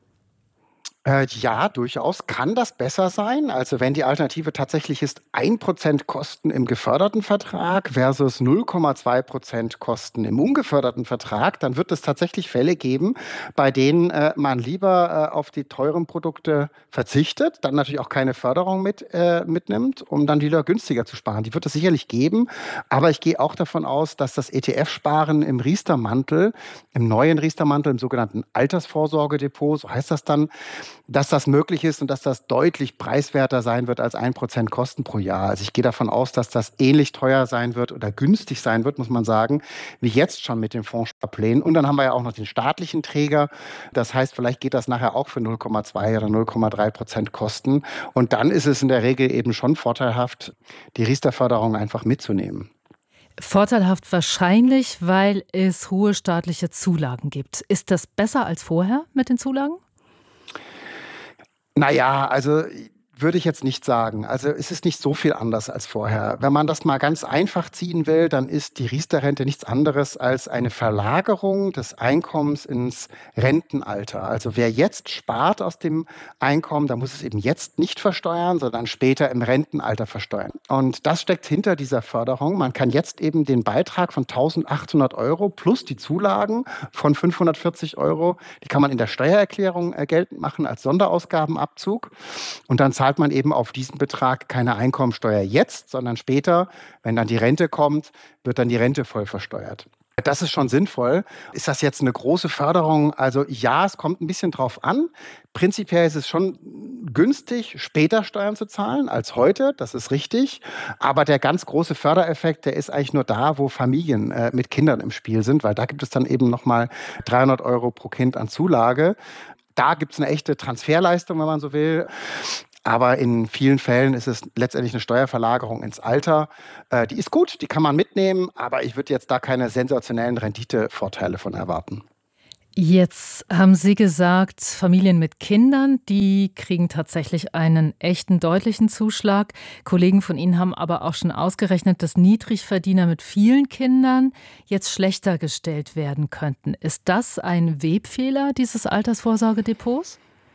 Ja, durchaus kann das besser sein. Also wenn die Alternative tatsächlich ist 1% Kosten im geförderten Vertrag versus 0,2% Kosten im ungeförderten Vertrag, dann wird es tatsächlich Fälle geben, bei denen man lieber auf die teuren Produkte verzichtet, dann natürlich auch keine Förderung mitnimmt, um dann wieder günstiger zu sparen. Die wird es sicherlich geben, aber ich gehe auch davon aus, dass das ETF-Sparen im Riester-Mantel, im neuen Riester-Mantel, im sogenannten Altersvorsorgedepot, so heißt das dann, dass das möglich ist und dass das deutlich preiswerter sein wird als 1% Kosten pro Jahr. Also ich gehe davon aus, dass das ähnlich teuer sein wird oder günstig sein wird, muss man sagen, wie jetzt schon mit den Fondssparplänen. Und dann haben wir ja auch noch den staatlichen Träger. Das heißt, vielleicht geht das nachher auch für 0,2 oder 0,3% Kosten. Und dann ist es in der Regel eben schon vorteilhaft, die Riester-Förderung einfach mitzunehmen. Vorteilhaft wahrscheinlich, weil es hohe staatliche Zulagen gibt. Ist das besser als vorher mit den Zulagen? Naja, also würde ich jetzt nicht sagen. Also es ist nicht so viel anders als vorher. Wenn man das mal ganz einfach ziehen will, dann ist die Riester-Rente nichts anderes als eine Verlagerung des Einkommens ins Rentenalter. Also wer jetzt spart aus dem Einkommen, der muss es eben jetzt nicht versteuern, sondern später im Rentenalter versteuern. Und das steckt hinter dieser Förderung. Man kann jetzt eben den Beitrag von 1.800 € plus die Zulagen von 540 €, die kann man in der Steuererklärung geltend machen als Sonderausgabenabzug. Und dann zahlt man eben auf diesen Betrag keine Einkommensteuer jetzt, sondern später, wenn dann die Rente kommt, wird dann die Rente voll versteuert. Das ist schon sinnvoll. Ist das jetzt eine große Förderung? Also ja, es kommt ein bisschen drauf an. Prinzipiell ist es schon günstig, später Steuern zu zahlen als heute, das ist richtig. Aber der ganz große Fördereffekt, der ist eigentlich nur da, wo Familien mit Kindern im Spiel sind, weil da gibt es dann eben nochmal 300 € pro Kind an Zulage. Da gibt es eine echte Transferleistung, wenn man so will. Aber in vielen Fällen ist es letztendlich eine Steuerverlagerung ins Alter. Die ist gut, die kann man mitnehmen, aber ich würde jetzt da keine sensationellen Renditevorteile von erwarten. Jetzt haben Sie gesagt, Familien mit Kindern, die kriegen tatsächlich einen echten, deutlichen Zuschlag. Kollegen von Ihnen haben aber auch schon ausgerechnet, dass Niedrigverdiener mit vielen Kindern jetzt schlechter gestellt werden könnten. Ist das ein Webfehler dieses Altersvorsorgedepots?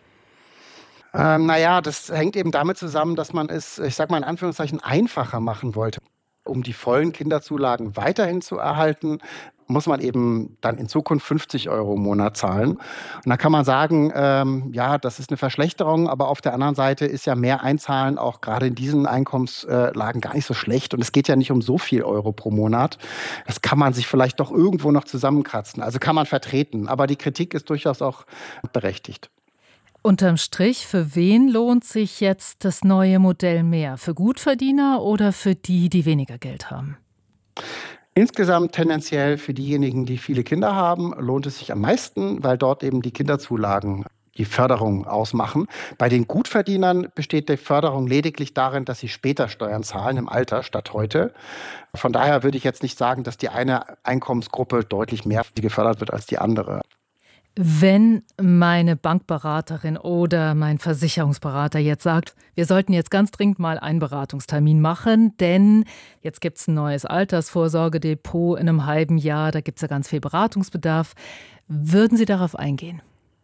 Das hängt eben damit zusammen, dass man es, ich sage mal in Anführungszeichen, einfacher machen wollte. Um die vollen Kinderzulagen weiterhin zu erhalten, muss man eben dann in Zukunft 50 € im Monat zahlen. Und da kann man sagen, das ist eine Verschlechterung, aber auf der anderen Seite ist ja mehr Einzahlen auch gerade in diesen Einkommenslagen gar nicht so schlecht. Und es geht ja nicht um so viel Euro pro Monat. Das kann man sich vielleicht doch irgendwo noch zusammenkratzen. Also kann man vertreten. Aber die Kritik ist durchaus auch berechtigt. Unterm Strich, für wen lohnt sich jetzt das neue Modell mehr? Für Gutverdiener oder für die, die weniger Geld haben? Insgesamt tendenziell für diejenigen, die viele Kinder haben, lohnt es sich am meisten, weil dort eben die Kinderzulagen die Förderung ausmachen. Bei den Gutverdienern besteht die Förderung lediglich darin, dass sie später Steuern zahlen im Alter statt heute. Von daher würde ich jetzt nicht sagen, dass die eine Einkommensgruppe deutlich mehr gefördert wird als die andere. Wenn meine Bankberaterin oder mein Versicherungsberater jetzt sagt, wir sollten jetzt ganz dringend mal einen Beratungstermin machen, denn jetzt gibt es ein neues Altersvorsorgedepot in einem halben Jahr, da gibt es ja ganz viel Beratungsbedarf. Würden Sie darauf eingehen?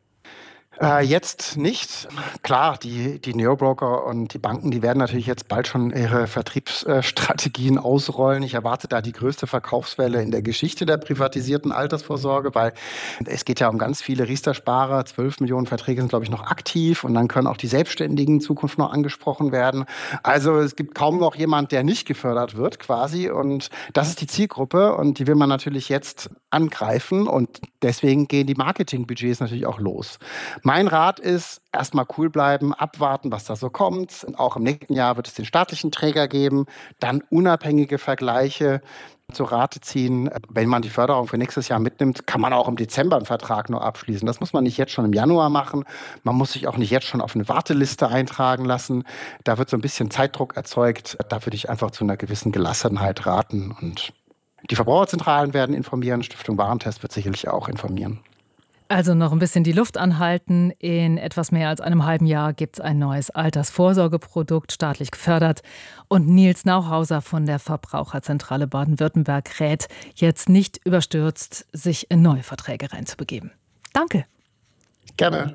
Jetzt nicht. Klar, die Neobroker und die Banken, die werden natürlich jetzt bald schon ihre Vertriebsstrategien ausrollen. Ich erwarte da die größte Verkaufswelle in der Geschichte der privatisierten Altersvorsorge, weil es geht ja um ganz viele Riester-Sparer. 12 Millionen Verträge sind, glaube ich, noch aktiv und dann können auch die Selbstständigen in Zukunft noch angesprochen werden. Also es gibt kaum noch jemand, der nicht gefördert wird quasi und das ist die Zielgruppe und die will man natürlich jetzt angreifen und deswegen gehen die Marketingbudgets natürlich auch los. Mein Rat ist, erstmal cool bleiben, abwarten, was da so kommt. Auch im nächsten Jahr wird es den staatlichen Träger geben, dann unabhängige Vergleiche zu Rate ziehen. Wenn man die Förderung für nächstes Jahr mitnimmt, kann man auch im Dezember einen Vertrag nur abschließen. Das muss man nicht jetzt schon im Januar machen. Man muss sich auch nicht jetzt schon auf eine Warteliste eintragen lassen. Da wird so ein bisschen Zeitdruck erzeugt. Da würde ich einfach zu einer gewissen Gelassenheit raten. Und die Verbraucherzentralen werden informieren. Stiftung Warentest wird sicherlich auch informieren. Also noch ein bisschen die Luft anhalten. In etwas mehr als einem halben Jahr gibt es ein neues Altersvorsorgeprodukt, staatlich gefördert. Und Nils Nauhauser von der Verbraucherzentrale Baden-Württemberg rät, jetzt nicht überstürzt, sich in neue Verträge reinzubegeben. Danke. Gerne.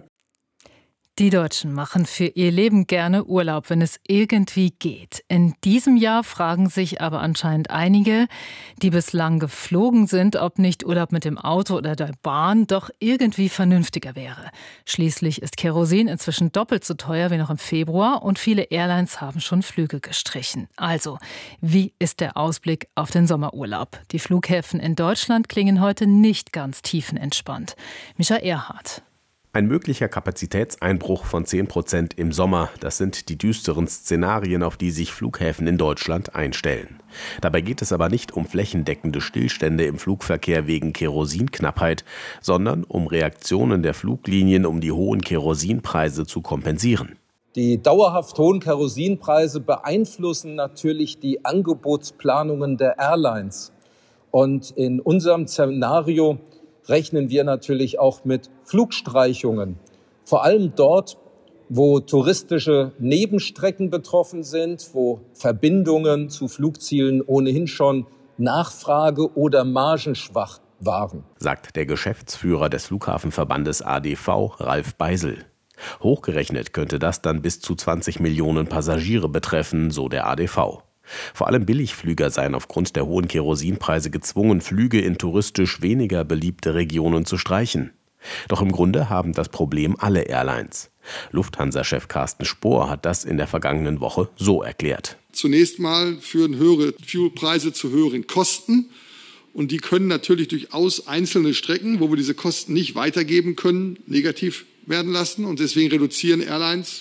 Die Deutschen machen für ihr Leben gerne Urlaub, wenn es irgendwie geht. In diesem Jahr fragen sich aber anscheinend einige, die bislang geflogen sind, ob nicht Urlaub mit dem Auto oder der Bahn doch irgendwie vernünftiger wäre. Schließlich ist Kerosin inzwischen doppelt so teuer wie noch im Februar und viele Airlines haben schon Flüge gestrichen. Also, wie ist der Ausblick auf den Sommerurlaub? Die Flughäfen in Deutschland klingen heute nicht ganz tiefenentspannt. Micha Erhardt. Ein möglicher Kapazitätseinbruch von 10% im Sommer, das sind die düsteren Szenarien, auf die sich Flughäfen in Deutschland einstellen. Dabei geht es aber nicht um flächendeckende Stillstände im Flugverkehr wegen Kerosinknappheit, sondern um Reaktionen der Fluglinien, um die hohen Kerosinpreise zu kompensieren. Die dauerhaft hohen Kerosinpreise beeinflussen natürlich die Angebotsplanungen der Airlines. Und in unserem Szenario rechnen wir natürlich auch mit Flugstreichungen. Vor allem dort, wo touristische Nebenstrecken betroffen sind, wo Verbindungen zu Flugzielen ohnehin schon nachfrage- oder margenschwach waren. Sagt der Geschäftsführer des Flughafenverbandes ADV, Ralf Beisel. Hochgerechnet könnte das dann bis zu 20 Millionen Passagiere betreffen, so der ADV. Vor allem Billigflüger seien aufgrund der hohen Kerosinpreise gezwungen, Flüge in touristisch weniger beliebte Regionen zu streichen. Doch im Grunde haben das Problem alle Airlines. Lufthansa-Chef Carsten Spohr hat das in der vergangenen Woche so erklärt. Zunächst mal führen höhere Fuelpreise zu höheren Kosten. Und die können natürlich durchaus einzelne Strecken, wo wir diese Kosten nicht weitergeben können, negativ werden lassen. Und deswegen reduzieren Airlines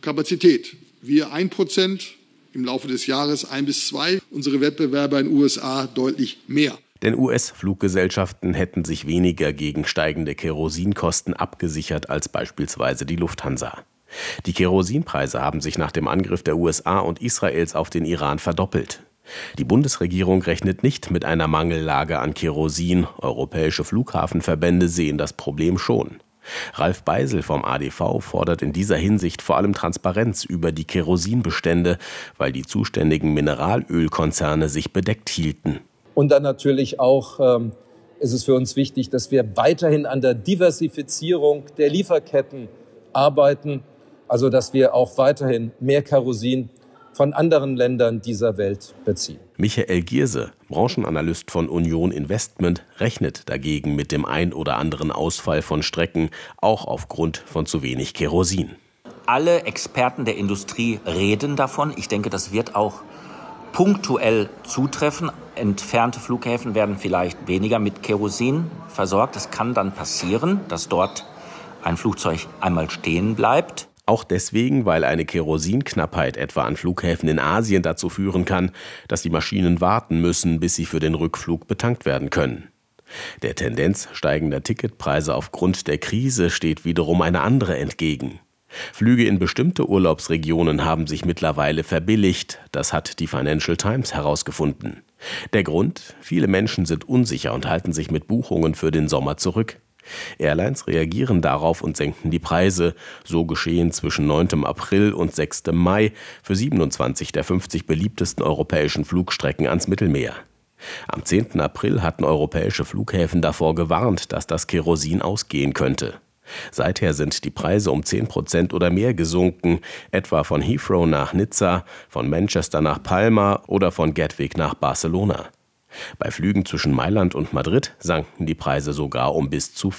Kapazität. Wir 1%, im Laufe des Jahres 1 bis 2, unsere Wettbewerber in den USA deutlich mehr. Denn US-Fluggesellschaften hätten sich weniger gegen steigende Kerosinkosten abgesichert als beispielsweise die Lufthansa. Die Kerosinpreise haben sich nach dem Angriff der USA und Israels auf den Iran verdoppelt. Die Bundesregierung rechnet nicht mit einer Mangellage an Kerosin. Europäische Flughafenverbände sehen das Problem schon. Ralf Beisel vom ADV fordert in dieser Hinsicht vor allem Transparenz über die Kerosinbestände, weil die zuständigen Mineralölkonzerne sich bedeckt hielten. Und dann natürlich auch ist es für uns wichtig, dass wir weiterhin an der Diversifizierung der Lieferketten arbeiten, also dass wir auch weiterhin mehr Kerosin von anderen Ländern dieser Welt beziehen. Michael Gierse, Branchenanalyst von Union Investment, rechnet dagegen mit dem ein oder anderen Ausfall von Strecken, auch aufgrund von zu wenig Kerosin. Alle Experten der Industrie reden davon. Ich denke, das wird auch punktuell zutreffen. Entfernte Flughäfen werden vielleicht weniger mit Kerosin versorgt. Es kann dann passieren, dass dort ein Flugzeug einmal stehen bleibt. Auch deswegen, weil eine Kerosinknappheit etwa an Flughäfen in Asien dazu führen kann, dass die Maschinen warten müssen, bis sie für den Rückflug betankt werden können. Der Tendenz steigender Ticketpreise aufgrund der Krise steht wiederum eine andere entgegen. Flüge in bestimmte Urlaubsregionen haben sich mittlerweile verbilligt, das hat die Financial Times herausgefunden. Der Grund? Viele Menschen sind unsicher und halten sich mit Buchungen für den Sommer zurück. Airlines reagieren darauf und senken die Preise. So geschehen zwischen 9. April und 6. Mai für 27 der 50 beliebtesten europäischen Flugstrecken ans Mittelmeer. Am 10. April hatten europäische Flughäfen davor gewarnt, dass das Kerosin ausgehen könnte. Seither sind die Preise um 10% oder mehr gesunken, etwa von Heathrow nach Nizza, von Manchester nach Palma oder von Gatwick nach Barcelona. Bei Flügen zwischen Mailand und Madrid sanken die Preise sogar um bis zu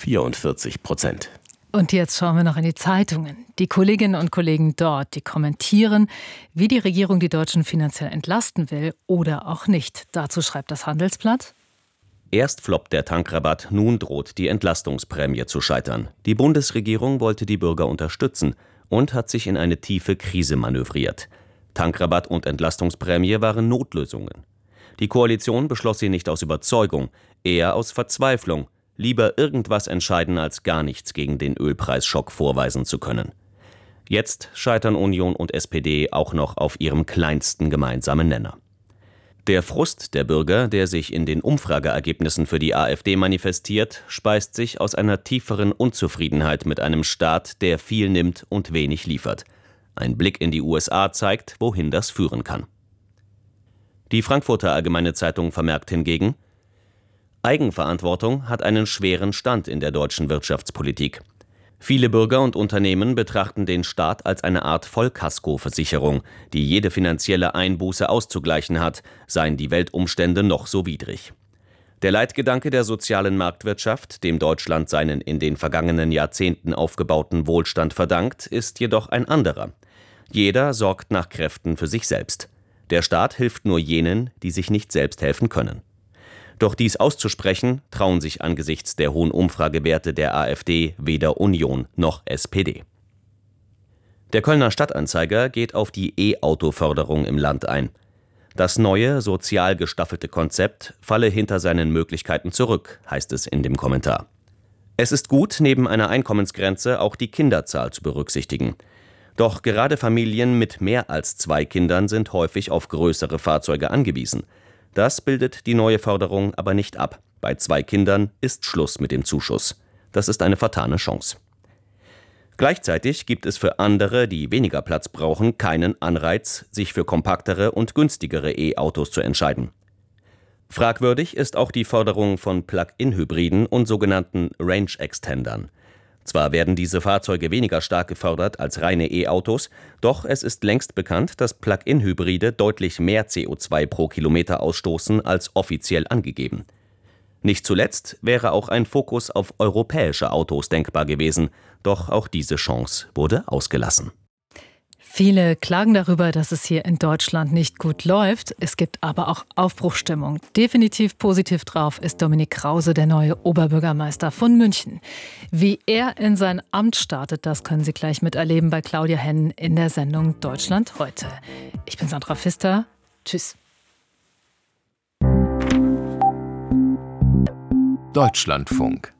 44%. Und jetzt schauen wir noch in die Zeitungen. Die Kolleginnen und Kollegen dort, die kommentieren, wie die Regierung die Deutschen finanziell entlasten will oder auch nicht. Dazu schreibt das Handelsblatt: Erst floppt der Tankrabatt, nun droht die Entlastungsprämie zu scheitern. Die Bundesregierung wollte die Bürger unterstützen und hat sich in eine tiefe Krise manövriert. Tankrabatt und Entlastungsprämie waren Notlösungen. Die Koalition beschloss sie nicht aus Überzeugung, eher aus Verzweiflung. Lieber irgendwas entscheiden, als gar nichts gegen den Ölpreisschock vorweisen zu können. Jetzt scheitern Union und SPD auch noch auf ihrem kleinsten gemeinsamen Nenner. Der Frust der Bürger, der sich in den Umfrageergebnissen für die AfD manifestiert, speist sich aus einer tieferen Unzufriedenheit mit einem Staat, der viel nimmt und wenig liefert. Ein Blick in die USA zeigt, wohin das führen kann. Die Frankfurter Allgemeine Zeitung vermerkt hingegen: Eigenverantwortung hat einen schweren Stand in der deutschen Wirtschaftspolitik. Viele Bürger und Unternehmen betrachten den Staat als eine Art Vollkaskoversicherung, die jede finanzielle Einbuße auszugleichen hat, seien die Weltumstände noch so widrig. Der Leitgedanke der sozialen Marktwirtschaft, dem Deutschland seinen in den vergangenen Jahrzehnten aufgebauten Wohlstand verdankt, ist jedoch ein anderer. Jeder sorgt nach Kräften für sich selbst. Der Staat hilft nur jenen, die sich nicht selbst helfen können. Doch dies auszusprechen, trauen sich angesichts der hohen Umfragewerte der AfD weder Union noch SPD. Der Kölner Stadtanzeiger geht auf die E-Auto-Förderung im Land ein. Das neue, sozial gestaffelte Konzept falle hinter seinen Möglichkeiten zurück, heißt es in dem Kommentar. Es ist gut, neben einer Einkommensgrenze auch die Kinderzahl zu berücksichtigen. Doch gerade Familien mit mehr als 2 Kindern sind häufig auf größere Fahrzeuge angewiesen. Das bildet die neue Förderung aber nicht ab. Bei 2 Kindern ist Schluss mit dem Zuschuss. Das ist eine vertane Chance. Gleichzeitig gibt es für andere, die weniger Platz brauchen, keinen Anreiz, sich für kompaktere und günstigere E-Autos zu entscheiden. Fragwürdig ist auch die Förderung von Plug-in-Hybriden und sogenannten Range-Extendern. Zwar werden diese Fahrzeuge weniger stark gefördert als reine E-Autos, doch es ist längst bekannt, dass Plug-in-Hybride deutlich mehr CO2 pro Kilometer ausstoßen als offiziell angegeben. Nicht zuletzt wäre auch ein Fokus auf europäische Autos denkbar gewesen, doch auch diese Chance wurde ausgelassen. Viele klagen darüber, dass es hier in Deutschland nicht gut läuft. Es gibt aber auch Aufbruchsstimmung. Definitiv positiv drauf ist Dominik Krause, der neue Oberbürgermeister von München. Wie er in sein Amt startet, das können Sie gleich miterleben bei Claudia Hennen in der Sendung Deutschland heute. Ich bin Sandra Pfister. Tschüss. Deutschlandfunk.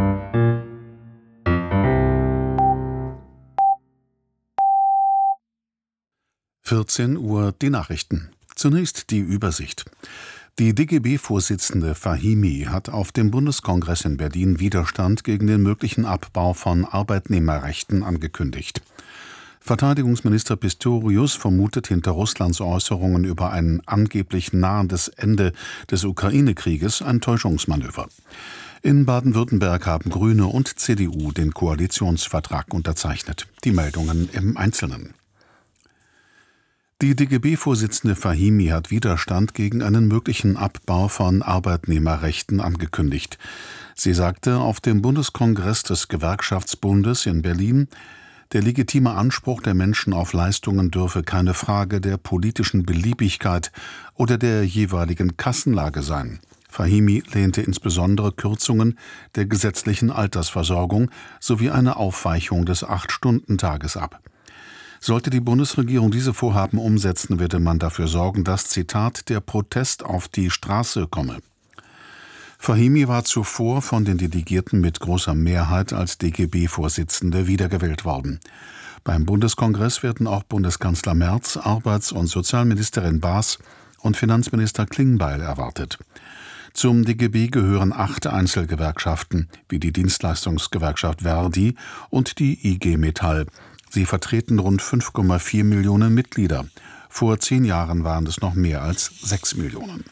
Uhr die Nachrichten. Zunächst die Übersicht. Die DGB-Vorsitzende Fahimi hat auf dem Bundeskongress in Berlin Widerstand gegen den möglichen Abbau von Arbeitnehmerrechten angekündigt. Verteidigungsminister Pistorius vermutet hinter Russlands Äußerungen über ein angeblich nahendes Ende des Ukraine-Krieges ein Täuschungsmanöver. In Baden-Württemberg haben Grüne und CDU den Koalitionsvertrag unterzeichnet. Die Meldungen im Einzelnen. Die DGB-Vorsitzende Fahimi hat Widerstand gegen einen möglichen Abbau von Arbeitnehmerrechten angekündigt. Sie sagte auf dem Bundeskongress des Gewerkschaftsbundes in Berlin, der legitime Anspruch der Menschen auf Leistungen dürfe keine Frage der politischen Beliebigkeit oder der jeweiligen Kassenlage sein. Fahimi lehnte insbesondere Kürzungen der gesetzlichen Altersversorgung sowie eine Aufweichung des 8-Stunden-Tages ab. Sollte die Bundesregierung diese Vorhaben umsetzen, werde man dafür sorgen, dass, Zitat, der Protest auf die Straße komme. Fahimi war zuvor von den Delegierten mit großer Mehrheit als DGB-Vorsitzende wiedergewählt worden. Beim Bundeskongress werden auch Bundeskanzler Merz, Arbeits- und Sozialministerin Baas und Finanzminister Klingbeil erwartet. Zum DGB gehören 8 Einzelgewerkschaften, wie die Dienstleistungsgewerkschaft Verdi und die IG Metall. Sie vertreten rund 5,4 Millionen Mitglieder. Vor 10 Jahren waren es noch mehr als 6 Millionen.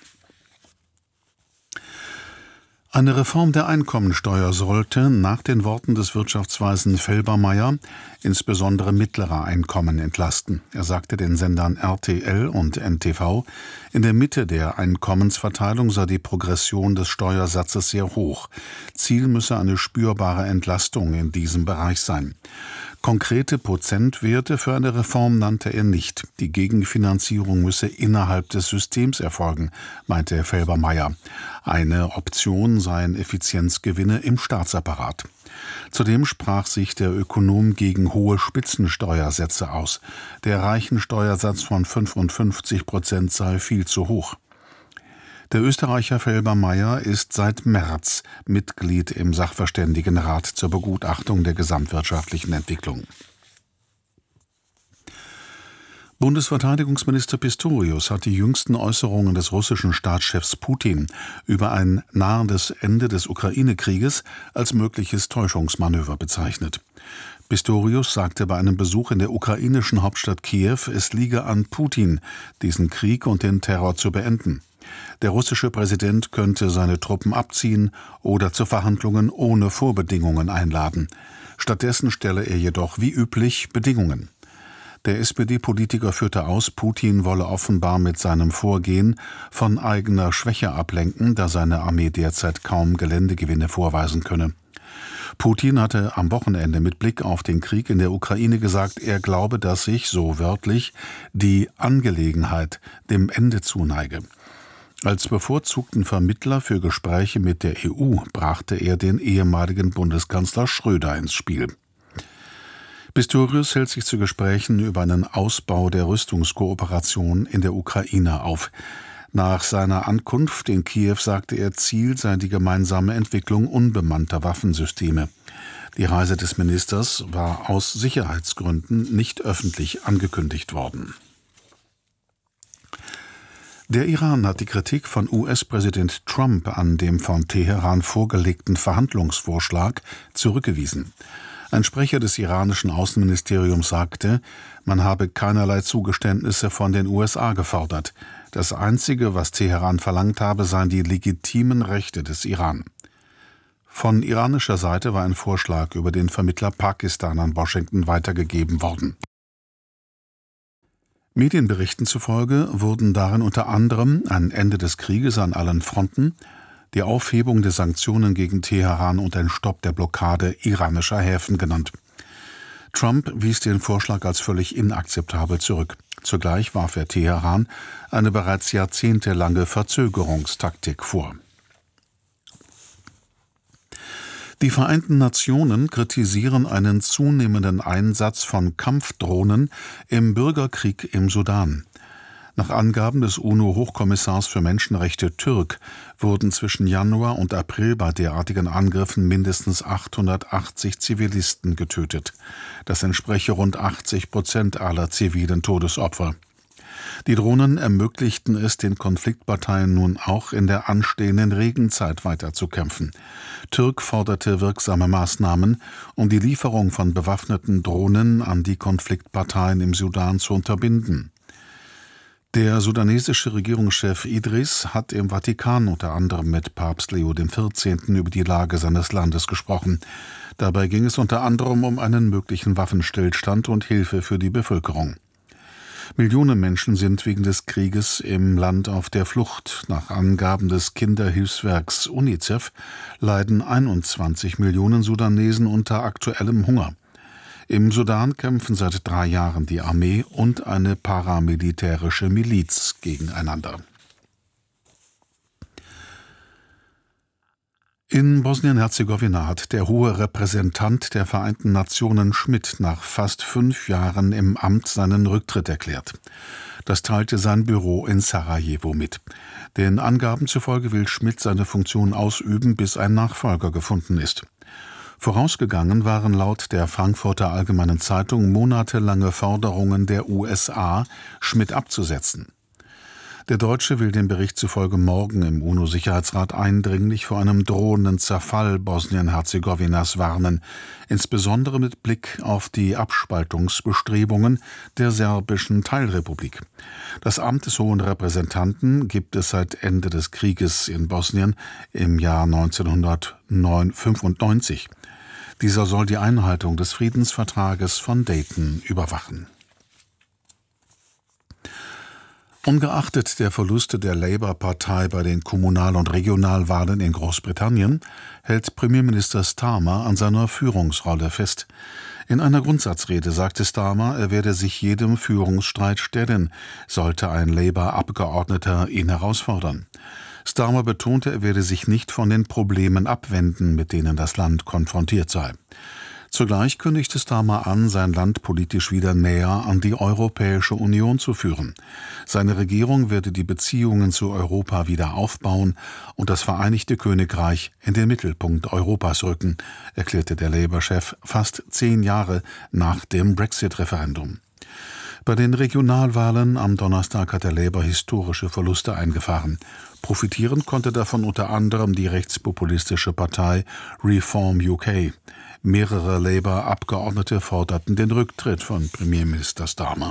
Eine Reform der Einkommensteuer sollte, nach den Worten des Wirtschaftsweisen Felbermayr, insbesondere mittlere Einkommen entlasten. Er sagte den Sendern RTL und NTV, in der Mitte der Einkommensverteilung sei die Progression des Steuersatzes sehr hoch. Ziel müsse eine spürbare Entlastung in diesem Bereich sein. Konkrete Prozentwerte für eine Reform nannte er nicht. Die Gegenfinanzierung müsse innerhalb des Systems erfolgen, meinte Felbermayr. Eine Option seien Effizienzgewinne im Staatsapparat. Zudem sprach sich der Ökonom gegen hohe Spitzensteuersätze aus. Der Reichensteuersatz von 55% sei viel zu hoch. Der Österreicher Felbermayr ist seit März Mitglied im Sachverständigenrat zur Begutachtung der gesamtwirtschaftlichen Entwicklung. Bundesverteidigungsminister Pistorius hat die jüngsten Äußerungen des russischen Staatschefs Putin über ein nahendes Ende des Ukraine-Krieges als mögliches Täuschungsmanöver bezeichnet. Pistorius sagte bei einem Besuch in der ukrainischen Hauptstadt Kiew, es liege an Putin, diesen Krieg und den Terror zu beenden. Der russische Präsident könnte seine Truppen abziehen oder zu Verhandlungen ohne Vorbedingungen einladen. Stattdessen stelle er jedoch wie üblich Bedingungen. Der SPD-Politiker führte aus, Putin wolle offenbar mit seinem Vorgehen von eigener Schwäche ablenken, da seine Armee derzeit kaum Geländegewinne vorweisen könne. Putin hatte am Wochenende mit Blick auf den Krieg in der Ukraine gesagt, er glaube, dass sich, so wörtlich, die Angelegenheit dem Ende zuneige. Als bevorzugten Vermittler für Gespräche mit der EU brachte er den ehemaligen Bundeskanzler Schröder ins Spiel. Pistorius hält sich zu Gesprächen über einen Ausbau der Rüstungskooperation in der Ukraine auf. Nach seiner Ankunft in Kiew sagte er, Ziel sei die gemeinsame Entwicklung unbemannter Waffensysteme. Die Reise des Ministers war aus Sicherheitsgründen nicht öffentlich angekündigt worden. Der Iran hat die Kritik von US-Präsident Trump an dem von Teheran vorgelegten Verhandlungsvorschlag zurückgewiesen. Ein Sprecher des iranischen Außenministeriums sagte, man habe keinerlei Zugeständnisse von den USA gefordert. Das Einzige, was Teheran verlangt habe, seien die legitimen Rechte des Iran. Von iranischer Seite war ein Vorschlag über den Vermittler Pakistan an Washington weitergegeben worden. Medienberichten zufolge wurden darin unter anderem ein Ende des Krieges an allen Fronten, die Aufhebung der Sanktionen gegen Teheran und ein Stopp der Blockade iranischer Häfen genannt. Trump wies den Vorschlag als völlig inakzeptabel zurück. Zugleich warf er Teheran eine bereits jahrzehntelange Verzögerungstaktik vor. Die Vereinten Nationen kritisieren einen zunehmenden Einsatz von Kampfdrohnen im Bürgerkrieg im Sudan. Nach Angaben des UNO-Hochkommissars für Menschenrechte Türk wurden zwischen Januar und April bei derartigen Angriffen mindestens 880 Zivilisten getötet. Das entspreche rund 80% aller zivilen Todesopfer. Die Drohnen ermöglichten es den Konfliktparteien nun auch in der anstehenden Regenzeit weiterzukämpfen. Türk forderte wirksame Maßnahmen, um die Lieferung von bewaffneten Drohnen an die Konfliktparteien im Sudan zu unterbinden. Der sudanesische Regierungschef Idris hat im Vatikan unter anderem mit Papst Leo XIV. Über die Lage seines Landes gesprochen. Dabei ging es unter anderem um einen möglichen Waffenstillstand und Hilfe für die Bevölkerung. Millionen Menschen sind wegen des Krieges im Land auf der Flucht. Nach Angaben des Kinderhilfswerks UNICEF leiden 21 Millionen Sudanesen unter aktuellem Hunger. Im Sudan kämpfen seit 3 Jahren die Armee und eine paramilitärische Miliz gegeneinander. In Bosnien-Herzegowina hat der hohe Repräsentant der Vereinten Nationen Schmidt nach fast 5 Jahren im Amt seinen Rücktritt erklärt. Das teilte sein Büro in Sarajevo mit. Den Angaben zufolge will Schmidt seine Funktion ausüben, bis ein Nachfolger gefunden ist. Vorausgegangen waren laut der Frankfurter Allgemeinen Zeitung monatelange Forderungen der USA, Schmidt abzusetzen. Der Deutsche will dem Bericht zufolge morgen im UNO-Sicherheitsrat eindringlich vor einem drohenden Zerfall Bosnien-Herzegowinas warnen, insbesondere mit Blick auf die Abspaltungsbestrebungen der serbischen Teilrepublik. Das Amt des Hohen Repräsentanten gibt es seit Ende des Krieges in Bosnien im Jahr 1995. Dieser soll die Einhaltung des Friedensvertrages von Dayton überwachen. Ungeachtet der Verluste der Labour-Partei bei den Kommunal- und Regionalwahlen in Großbritannien hält Premierminister Starmer an seiner Führungsrolle fest. In einer Grundsatzrede sagte Starmer, er werde sich jedem Führungsstreit stellen, sollte ein Labour-Abgeordneter ihn herausfordern. Starmer betonte, er werde sich nicht von den Problemen abwenden, mit denen das Land konfrontiert sei. Zugleich kündigte Starmer an, sein Land politisch wieder näher an die Europäische Union zu führen. Seine Regierung werde die Beziehungen zu Europa wieder aufbauen und das Vereinigte Königreich in den Mittelpunkt Europas rücken, erklärte der Labour-Chef fast 10 Jahre nach dem Brexit-Referendum. Bei den Regionalwahlen am Donnerstag hat der Labour historische Verluste eingefahren. Profitieren konnte davon unter anderem die rechtspopulistische Partei Reform UK. Mehrere Labour-Abgeordnete forderten den Rücktritt von Premierminister Starmer.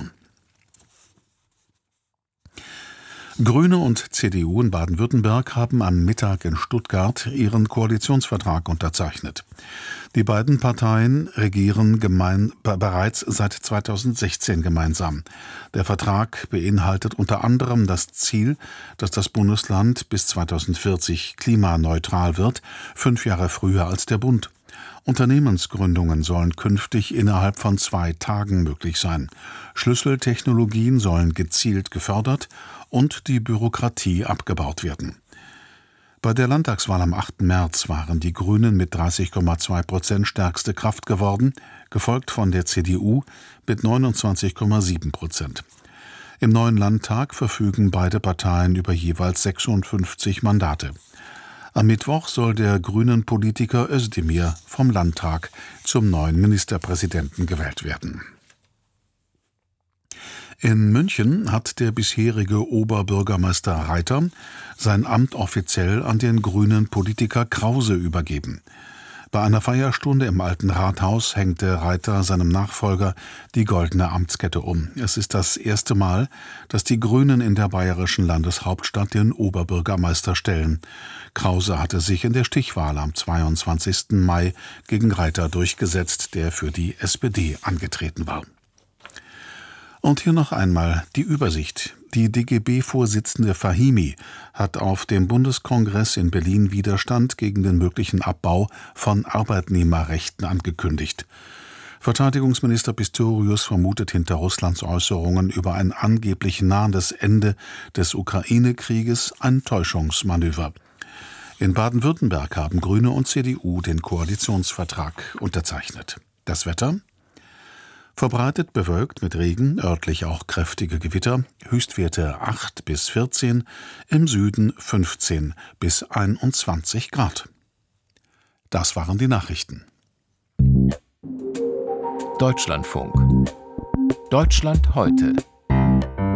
Grüne und CDU in Baden-Württemberg haben am Mittag in Stuttgart ihren Koalitionsvertrag unterzeichnet. Die beiden Parteien regieren bereits seit 2016 gemeinsam. Der Vertrag beinhaltet unter anderem das Ziel, dass das Bundesland bis 2040 klimaneutral wird, 5 Jahre früher als der Bund. Unternehmensgründungen sollen künftig innerhalb von 2 Tagen möglich sein. Schlüsseltechnologien sollen gezielt gefördert und die Bürokratie abgebaut werden. Bei der Landtagswahl am 8. März waren die Grünen mit 30,2% stärkste Kraft geworden, gefolgt von der CDU mit 29,7%. Im neuen Landtag verfügen beide Parteien über jeweils 56 Mandate. Am Mittwoch soll der grünen Politiker Özdemir vom Landtag zum neuen Ministerpräsidenten gewählt werden. In München hat der bisherige Oberbürgermeister Reiter sein Amt offiziell an den grünen Politiker Krause übergeben. Bei einer Feierstunde im Alten Rathaus hängte Reiter seinem Nachfolger die goldene Amtskette um. Es ist das erste Mal, dass die Grünen in der bayerischen Landeshauptstadt den Oberbürgermeister stellen. Krause hatte sich in der Stichwahl am 22. Mai gegen Reiter durchgesetzt, der für die SPD angetreten war. Und hier noch einmal die Übersicht. Die DGB-Vorsitzende Fahimi hat auf dem Bundeskongress in Berlin Widerstand gegen den möglichen Abbau von Arbeitnehmerrechten angekündigt. Verteidigungsminister Pistorius vermutet hinter Russlands Äußerungen über ein angeblich nahendes Ende des Ukraine-Krieges ein Täuschungsmanöver. In Baden-Württemberg haben Grüne und CDU den Koalitionsvertrag unterzeichnet. Das Wetter? Verbreitet bewölkt mit Regen, örtlich auch kräftige Gewitter, Höchstwerte 8 bis 14, im Süden 15 bis 21 Grad. Das waren die Nachrichten. Deutschlandfunk. Deutschland heute.